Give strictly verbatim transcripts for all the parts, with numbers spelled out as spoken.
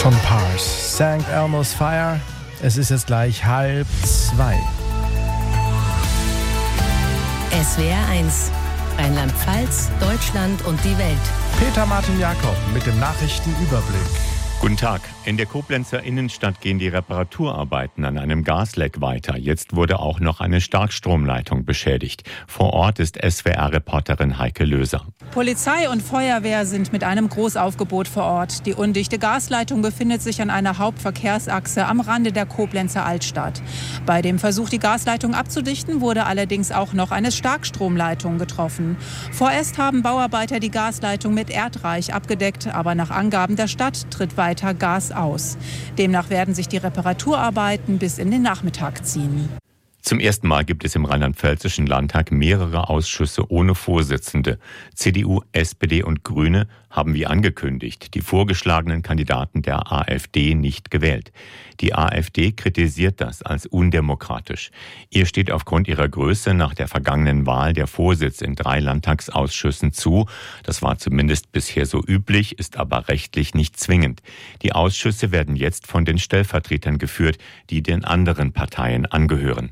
von Pars. Sankt Elmo's Fire. Es ist jetzt gleich halb zwei. S W R eins. Rheinland-Pfalz, Deutschland und die Welt. Peter Martin Jakob mit dem Nachrichtenüberblick. Guten Tag. In der Koblenzer Innenstadt gehen die Reparaturarbeiten an einem Gasleck weiter. Jetzt wurde auch noch eine Starkstromleitung beschädigt. Vor Ort ist S W R-Reporterin Heike Löser. Polizei und Feuerwehr sind mit einem Großaufgebot vor Ort. Die undichte Gasleitung befindet sich an einer Hauptverkehrsachse am Rande der Koblenzer Altstadt. Bei dem Versuch, die Gasleitung abzudichten, wurde allerdings auch noch eine Starkstromleitung getroffen. Vorerst haben Bauarbeiter die Gasleitung mit Erdreich abgedeckt, aber nach Angaben der Stadt tritt weiter Gas aus. Demnach werden sich die Reparaturarbeiten bis in den Nachmittag ziehen. Zum ersten Mal gibt es im Rheinland-Pfälzischen Landtag mehrere Ausschüsse ohne Vorsitzende. C D U, S P D und Grüne haben wie angekündigt die vorgeschlagenen Kandidaten der AfD nicht gewählt. Die AfD kritisiert das als undemokratisch. Ihr steht aufgrund ihrer Größe nach der vergangenen Wahl der Vorsitz in drei Landtagsausschüssen zu. Das war zumindest bisher so üblich, ist aber rechtlich nicht zwingend. Die Ausschüsse werden jetzt von den Stellvertretern geführt, die den anderen Parteien angehören.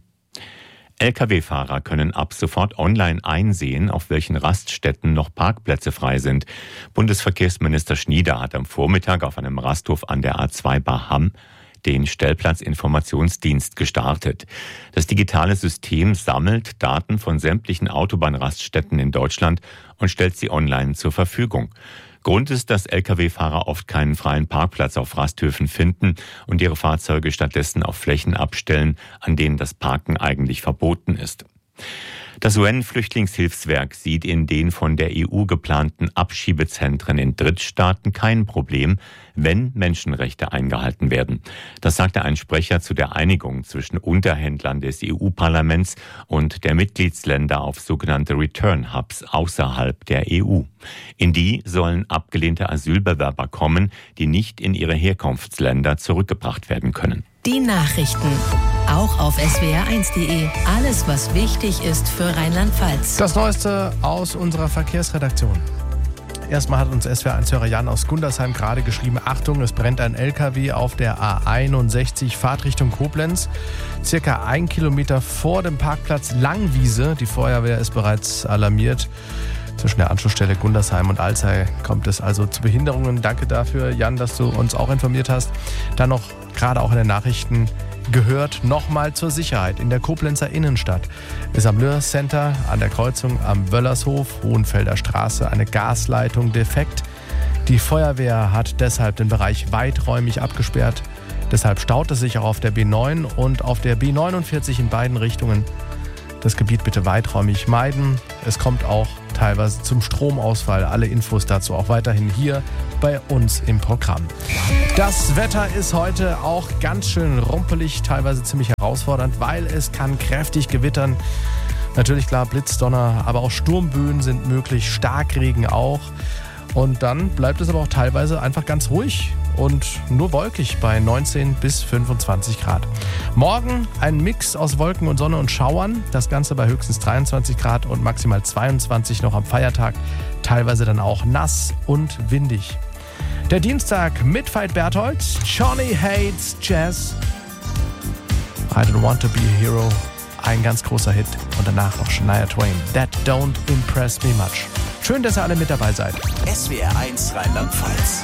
L K W-Fahrer können ab sofort online einsehen, auf welchen Raststätten noch Parkplätze frei sind. Bundesverkehrsminister Schnieder hat am Vormittag auf einem Rasthof an der A zwei Baham den Stellplatzinformationsdienst gestartet. Das digitale System sammelt Daten von sämtlichen Autobahnraststätten in Deutschland und stellt sie online zur Verfügung. Grund ist, dass L K W-Fahrer oft keinen freien Parkplatz auf Rasthöfen finden und ihre Fahrzeuge stattdessen auf Flächen abstellen, an denen das Parken eigentlich verboten ist. Das U N-Flüchtlingshilfswerk sieht in den von der E U geplanten Abschiebezentren in Drittstaaten kein Problem, wenn Menschenrechte eingehalten werden. Das sagte ein Sprecher zu der Einigung zwischen Unterhändlern des E U-Parlaments und der Mitgliedsländer auf sogenannte Return-Hubs außerhalb der E U. In die sollen abgelehnte Asylbewerber kommen, die nicht in ihre Herkunftsländer zurückgebracht werden können. Die Nachrichten. Auch auf S W R eins punkt de. Alles, was wichtig ist für Rheinland-Pfalz. Das Neueste aus unserer Verkehrsredaktion. Erstmal hat uns S W R eins-Hörer Jan aus Gundersheim gerade geschrieben, Achtung, es brennt ein L K W auf der A einundsechzig, Fahrtrichtung Koblenz. Circa ein Kilometer vor dem Parkplatz Langwiese. Die Feuerwehr ist bereits alarmiert. Zwischen der Anschlussstelle Gundersheim und Alzey kommt es also zu Behinderungen. Danke dafür, Jan, dass du uns auch informiert hast. Dann noch gerade auch in den Nachrichten gehört, nochmal zur Sicherheit. In der Koblenzer Innenstadt ist am Löhr Center an der Kreuzung am Wöllershof, Hohenfelder Straße, eine Gasleitung defekt. Die Feuerwehr hat deshalb den Bereich weiträumig abgesperrt. Deshalb staut es sich auch auf der B neun und auf der B neunundvierzig in beiden Richtungen. Das Gebiet bitte weiträumig meiden. Es kommt auch teilweise zum Stromausfall. Alle Infos dazu auch weiterhin hier bei uns im Programm. Das Wetter ist heute auch ganz schön rumpelig, teilweise ziemlich herausfordernd, weil es kann kräftig gewittern. Natürlich klar, Blitz, Donner, aber auch Sturmböen sind möglich, Starkregen auch. Und dann bleibt es aber auch teilweise einfach ganz ruhig und nur wolkig bei neunzehn bis fünfundzwanzig Grad. Morgen ein Mix aus Wolken und Sonne und Schauern. Das Ganze bei höchstens dreiundzwanzig Grad und maximal zweiundzwanzig noch am Feiertag. Teilweise dann auch nass und windig. Der Dienstag mit Veit Berthold. Johnny Hates Jazz. I don't want to be a hero. Ein ganz großer Hit. Und danach noch Shania Twain. That don't impress me much. Schön, dass ihr alle mit dabei seid. S W R eins Rheinland-Pfalz.